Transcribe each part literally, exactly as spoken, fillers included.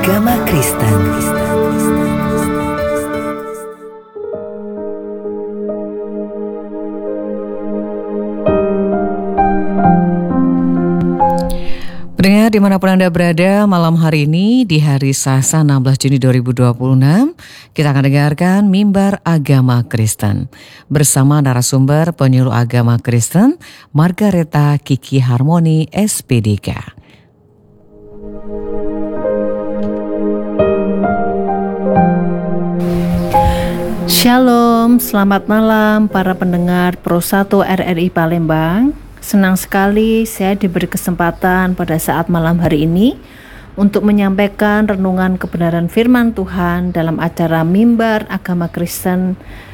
agama Kristen. Pendengar dimanapun Anda berada, malam hari ini di hari Selasa enam belas Juni dua ribu dua puluh enam, kita akan dengarkan Mimbar Agama Kristen bersama narasumber penyuluh agama Kristen Margareta Kiki Harmoni S P D K. Shalom, selamat malam para pendengar Pro satu R R I Palembang. Senang sekali saya diberi kesempatan pada saat malam hari ini untuk menyampaikan renungan kebenaran firman Tuhan dalam acara Mimbar Agama Kristen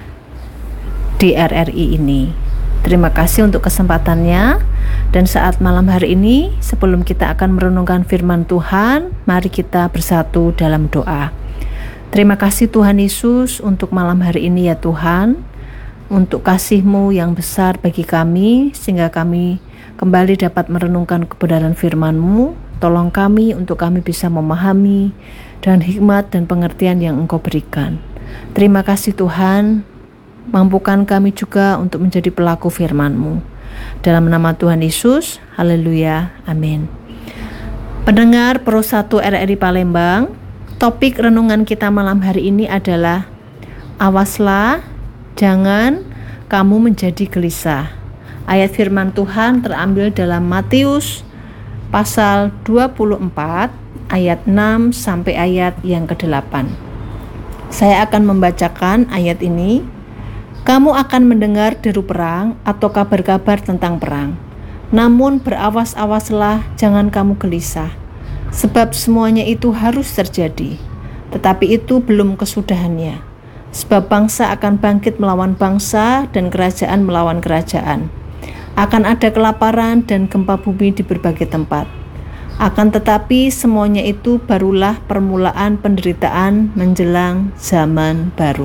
di R R I ini. Terima kasih untuk kesempatannya. Dan saat malam hari ini, sebelum kita akan merenungkan firman Tuhan, mari kita bersatu dalam doa. Terima kasih Tuhan Yesus untuk malam hari ini ya Tuhan, untuk kasih-Mu yang besar bagi kami, sehingga kami kembali dapat merenungkan kebenaran firman-Mu. Tolong kami untuk kami bisa memahami dan hikmat dan pengertian yang Engkau berikan. Terima kasih Tuhan, mampukan kami juga untuk menjadi pelaku firman-Mu. Dalam nama Tuhan Yesus, haleluya, amin. Pendengar Pro satu R R I Palembang, topik renungan kita malam hari ini adalah awaslah, jangan kamu menjadi gelisah. Ayat firman Tuhan terambil dalam Matius pasal dua puluh empat ayat enam sampai ayat yang kedelapan. Saya akan membacakan ayat ini. Kamu akan mendengar deru perang atau kabar-kabar tentang perang. Namun berawas-awaslah, jangan kamu gelisah. Sebab semuanya itu harus terjadi, tetapi itu belum kesudahannya. Sebab bangsa akan bangkit melawan bangsa dan kerajaan melawan kerajaan. Akan ada kelaparan dan gempa bumi di berbagai tempat. Akan tetapi semuanya itu barulah permulaan penderitaan menjelang zaman baru.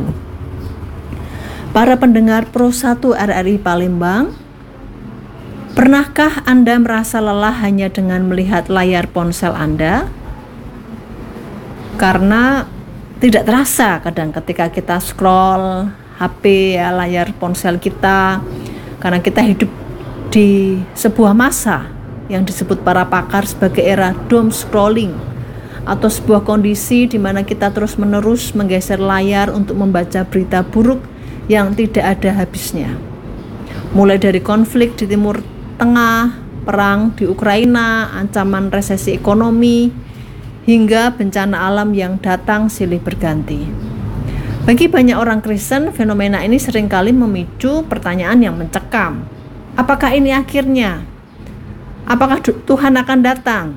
Para pendengar Pro satu R R I Palembang, pernahkah Anda merasa lelah hanya dengan melihat layar ponsel Anda? Karena tidak terasa kadang ketika kita scroll H P ya, layar ponsel kita, karena kita hidup di sebuah masa yang disebut para pakar sebagai era doom scrolling, atau sebuah kondisi di mana kita terus-menerus menggeser layar untuk membaca berita buruk yang tidak ada habisnya. Mulai dari konflik di Timur Tengah, perang di Ukraina, ancaman resesi ekonomi, hingga bencana alam yang datang silih berganti. Bagi banyak orang Kristen, fenomena ini seringkali memicu pertanyaan yang mencekam. Apakah ini akhirnya? Apakah Tuhan akan datang?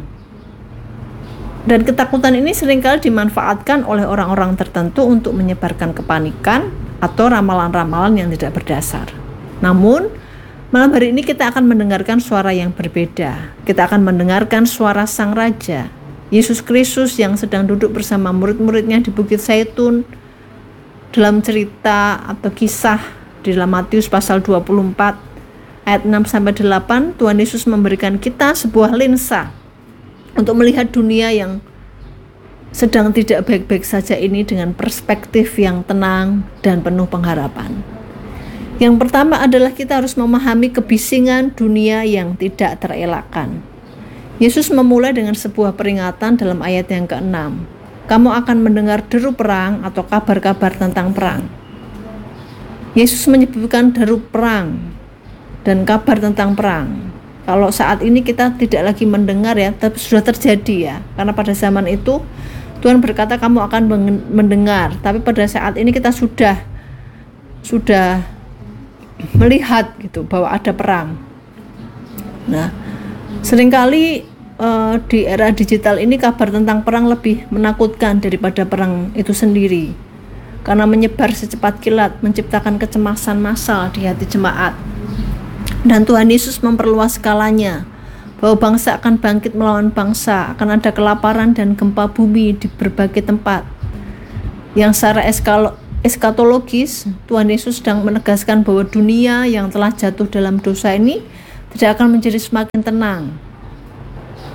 Dan ketakutan ini seringkali dimanfaatkan oleh orang-orang tertentu untuk menyebarkan kepanikan atau ramalan-ramalan yang tidak berdasar. Namun, malam hari ini kita akan mendengarkan suara yang berbeda. Kita akan mendengarkan suara Sang Raja, Yesus Kristus yang sedang duduk bersama murid-muridnya di Bukit Zaitun. Dalam cerita atau kisah di dalam Matius pasal dua puluh empat ayat enam sampai delapan, Tuhan Yesus memberikan kita sebuah lensa untuk melihat dunia yang sedang tidak baik-baik saja ini dengan perspektif yang tenang dan penuh pengharapan. Yang pertama adalah kita harus memahami kebisingan dunia yang tidak terelakkan. Yesus memulai dengan sebuah peringatan dalam ayat yang keenam. Kamu akan mendengar deru perang atau kabar-kabar tentang perang. Yesus menyebutkan deru perang dan kabar tentang perang. Kalau saat ini kita tidak lagi mendengar ya, tapi sudah terjadi ya. Karena pada zaman itu Tuhan berkata kamu akan mendengar, tapi pada saat ini kita sudah sudah melihat gitu bahwa ada perang. Nah, seringkali uh, di era digital ini kabar tentang perang lebih menakutkan daripada perang itu sendiri, karena menyebar secepat kilat, menciptakan kecemasan massal di hati jemaat. Dan Tuhan Yesus memperluas skalanya, bahwa bangsa akan bangkit melawan bangsa, akan ada kelaparan dan gempa bumi di berbagai tempat. Yang secara eskalo, eskatologis, Tuhan Yesus sedang menegaskan bahwa dunia yang telah jatuh dalam dosa ini tidak akan menjadi semakin tenang.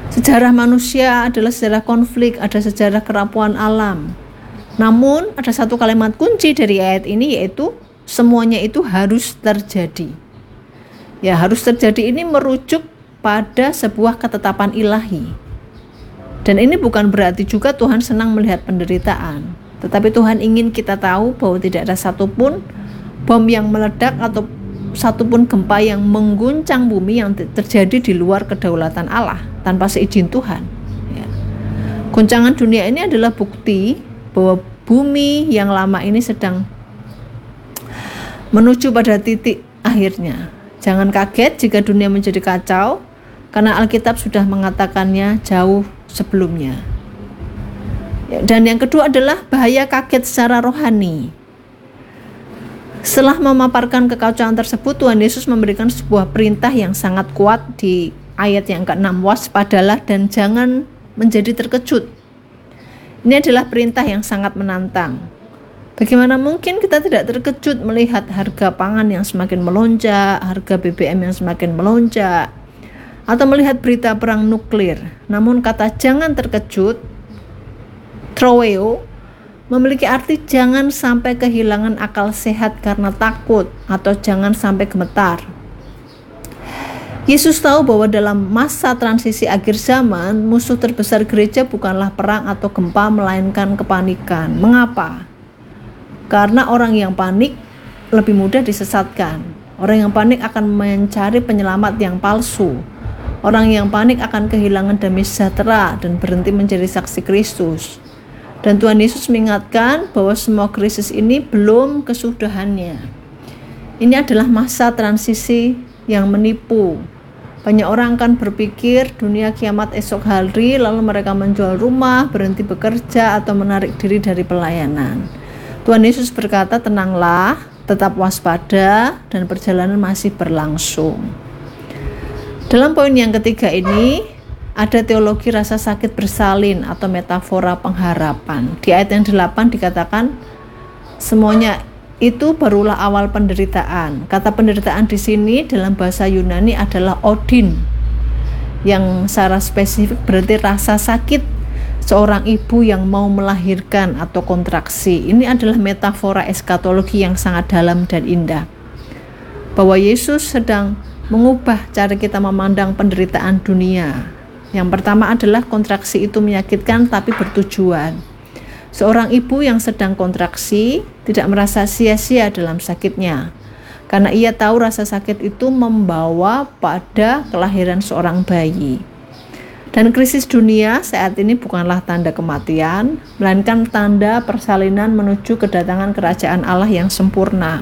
Sejarah manusia adalah sejarah konflik, ada sejarah kerapuan alam. Namun ada satu kalimat kunci dari ayat ini, yaitu semuanya itu harus terjadi. Ya, harus terjadi ini merujuk pada sebuah ketetapan ilahi. Dan ini bukan berarti juga Tuhan senang melihat penderitaan, tetapi Tuhan ingin kita tahu bahwa tidak ada satupun bom yang meledak atau satupun gempa yang mengguncang bumi yang terjadi di luar kedaulatan Allah tanpa seizin Tuhan. Ya. Guncangan dunia ini adalah bukti bahwa bumi yang lama ini sedang menuju pada titik akhirnya. Jangan kaget jika dunia menjadi kacau, karena Alkitab sudah mengatakannya jauh sebelumnya. Ya, dan yang kedua adalah bahaya kaget secara rohani. Setelah memaparkan kekacauan tersebut, Tuhan Yesus memberikan sebuah perintah yang sangat kuat di ayat yang keenam, waspadalah dan jangan menjadi terkejut. Ini adalah perintah yang sangat menantang. Bagaimana mungkin kita tidak terkejut melihat harga pangan yang semakin melonjak, harga B B M yang semakin melonjak, atau melihat berita perang nuklir. Namun kata jangan terkejut, troweo, memiliki arti jangan sampai kehilangan akal sehat karena takut, atau jangan sampai gemetar. Yesus tahu bahwa dalam masa transisi akhir zaman, musuh terbesar gereja bukanlah perang atau gempa, melainkan kepanikan. Mengapa? Karena orang yang panik lebih mudah disesatkan. Orang yang panik akan mencari penyelamat yang palsu. Orang yang panik akan kehilangan damai sejahtera dan berhenti menjadi saksi Kristus. Dan Tuhan Yesus mengingatkan bahwa semua krisis ini belum kesudahannya. Ini adalah masa transisi yang menipu. Banyak orang akan berpikir dunia kiamat esok hari, lalu mereka menjual rumah, berhenti bekerja, atau menarik diri dari pelayanan. Tuhan Yesus berkata, tenanglah, tetap waspada, dan perjalanan masih berlangsung. Dalam poin yang ketiga ini, ada teologi rasa sakit bersalin atau metafora pengharapan. Di ayat yang delapan dikatakan semuanya itu barulah awal penderitaan. Kata penderitaan di sini dalam bahasa Yunani adalah odin, yang secara spesifik berarti rasa sakit seorang ibu yang mau melahirkan atau kontraksi. Ini adalah metafora eskatologi yang sangat dalam dan indah, bahwa Yesus sedang mengubah cara kita memandang penderitaan dunia. Yang pertama adalah kontraksi itu menyakitkan tapi bertujuan. Seorang ibu yang sedang kontraksi tidak merasa sia-sia dalam sakitnya, karena ia tahu rasa sakit itu membawa pada kelahiran seorang bayi. Dan krisis dunia saat ini bukanlah tanda kematian, melainkan tanda persalinan menuju kedatangan kerajaan Allah yang sempurna.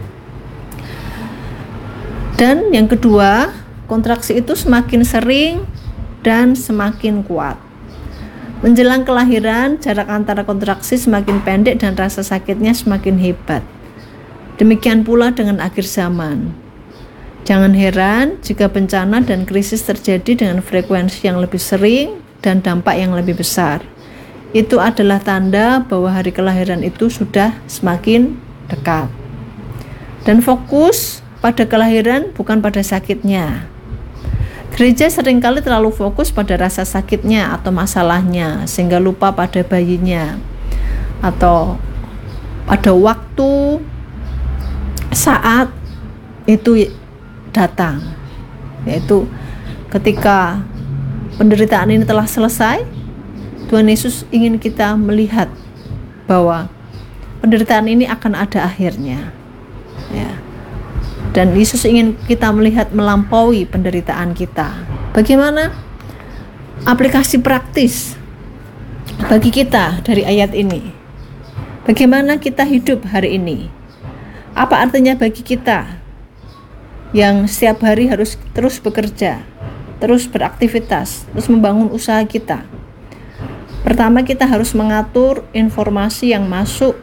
Dan yang kedua, kontraksi itu semakin sering dan semakin kuat. Menjelang kelahiran, jarak antara kontraksi semakin pendek dan rasa sakitnya semakin hebat. Demikian pula dengan akhir zaman. Jangan heran jika bencana dan krisis terjadi dengan frekuensi yang lebih sering dan dampak yang lebih besar. Itu adalah tanda bahwa hari kelahiran itu sudah semakin dekat. Dan fokus pada kelahiran bukan pada sakitnya. Gereja seringkali terlalu fokus pada rasa sakitnya atau masalahnya, sehingga lupa pada bayinya atau pada waktu saat itu datang, yaitu ketika penderitaan ini telah selesai. Tuhan Yesus ingin kita melihat bahwa penderitaan ini akan ada akhirnya, ya. Dan Yesus ingin kita melihat melampaui penderitaan kita. Bagaimana aplikasi praktis bagi kita dari ayat ini? Bagaimana kita hidup hari ini? Apa artinya bagi kita yang setiap hari harus terus bekerja, terus beraktivitas, terus membangun usaha kita? Pertama, kita harus mengatur informasi yang masuk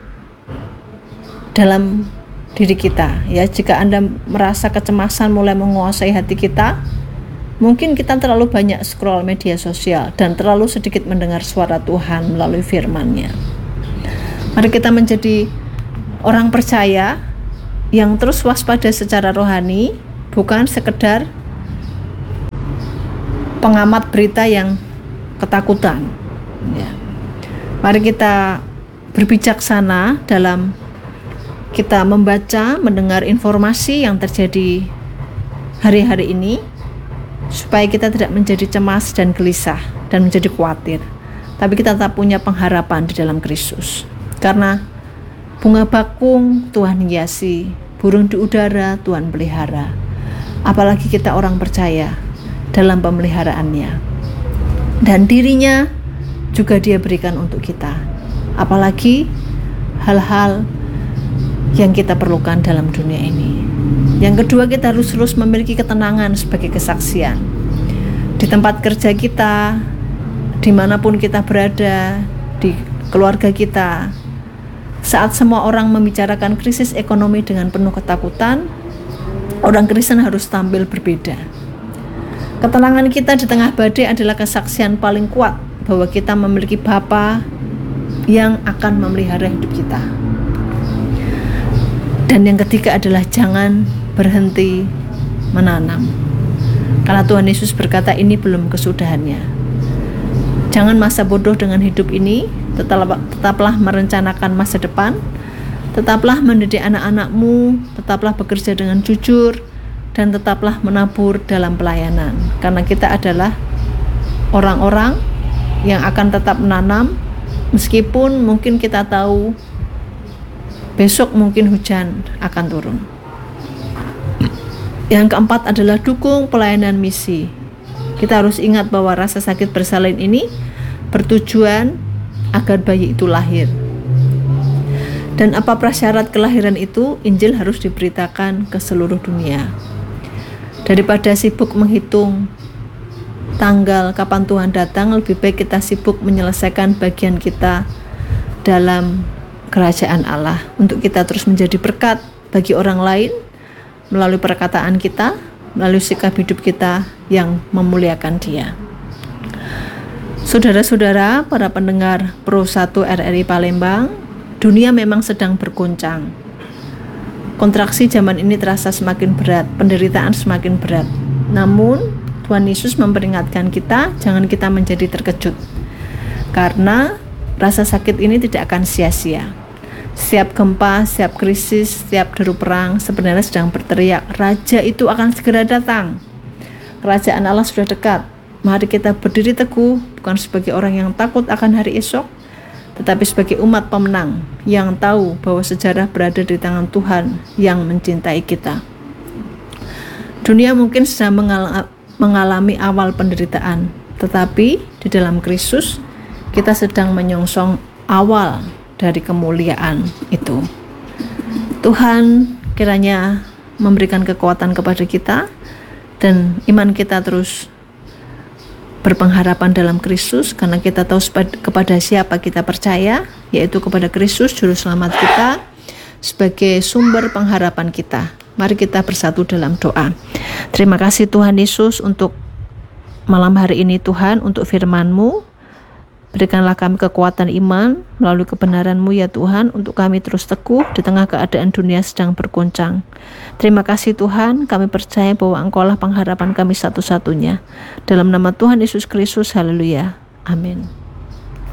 dalam diri kita, ya. Jika Anda merasa kecemasan mulai menguasai hati kita, mungkin kita terlalu banyak scroll media sosial dan terlalu sedikit mendengar suara Tuhan melalui firman-Nya. Mari kita menjadi orang percaya yang terus waspada secara rohani, bukan sekedar pengamat berita yang ketakutan. Ya. Mari kita berbijaksana dalam kita membaca, mendengar informasi yang terjadi hari-hari ini, supaya kita tidak menjadi cemas dan gelisah dan menjadi khawatir, tapi kita tetap punya pengharapan di dalam Kristus. Karena bunga bakung Tuhan hiasi, burung di udara Tuhan pelihara, apalagi kita orang percaya dalam pemeliharaannya, dan dirinya juga Dia berikan untuk kita, apalagi hal-hal yang kita perlukan dalam dunia ini. Yang kedua, kita harus terus memiliki ketenangan sebagai kesaksian di tempat kerja kita, dimanapun kita berada, di keluarga kita. Saat semua orang membicarakan krisis ekonomi dengan penuh ketakutan, orang Kristen harus tampil berbeda. Ketenangan kita di tengah badai adalah kesaksian paling kuat bahwa kita memiliki Bapa yang akan memelihara hidup kita. Dan yang ketiga adalah jangan berhenti menanam. Karena Tuhan Yesus berkata ini belum kesudahannya. Jangan masa bodoh dengan hidup ini, tetaplah, tetaplah merencanakan masa depan, tetaplah mendidik anak-anakmu, tetaplah bekerja dengan jujur, dan tetaplah menabur dalam pelayanan. Karena kita adalah orang-orang yang akan tetap menanam, meskipun mungkin kita tahu besok mungkin hujan akan turun. Yang keempat adalah dukung pelayanan misi. Kita harus ingat bahwa rasa sakit bersalin ini bertujuan agar bayi itu lahir. Dan apa prasyarat kelahiran itu? Injil harus diberitakan ke seluruh dunia. Daripada sibuk menghitung tanggal kapan Tuhan datang, lebih baik kita sibuk menyelesaikan bagian kita dalam kerajaan Allah, untuk kita terus menjadi berkat bagi orang lain melalui perkataan kita, melalui sikap hidup kita yang memuliakan Dia. Saudara-saudara, para pendengar Pro satu R R I Palembang, dunia memang sedang bergoncang. Kontraksi zaman ini terasa semakin berat, penderitaan semakin berat. Namun Tuhan Yesus memperingatkan kita, jangan kita menjadi terkejut, karena rasa sakit ini tidak akan sia-sia. Setiap gempa, setiap krisis, setiap deru perang sebenarnya sedang berteriak, Raja itu akan segera datang. Kerajaan Allah sudah dekat. Mari kita berdiri teguh, bukan sebagai orang yang takut akan hari esok, tetapi sebagai umat pemenang yang tahu bahwa sejarah berada di tangan Tuhan yang mencintai kita. Dunia mungkin sedang mengalami awal penderitaan, tetapi di dalam Kristus kita sedang menyongsong awal dari kemuliaan itu. Tuhan kiranya memberikan kekuatan kepada kita, dan iman kita terus berpengharapan dalam Kristus, karena kita tahu kepada siapa kita percaya, yaitu kepada Kristus Juru Selamat kita sebagai sumber pengharapan kita. Mari kita bersatu dalam doa. Terima kasih Tuhan Yesus untuk malam hari ini, Tuhan, untuk firman-Mu. Berikanlah kami kekuatan iman melalui kebenaran-Mu ya Tuhan, untuk kami terus teguh di tengah keadaan dunia sedang bergoncang. Terima kasih Tuhan, kami percaya bahwa Engkau lah pengharapan kami satu-satunya. Dalam nama Tuhan Yesus Kristus, haleluya, amin.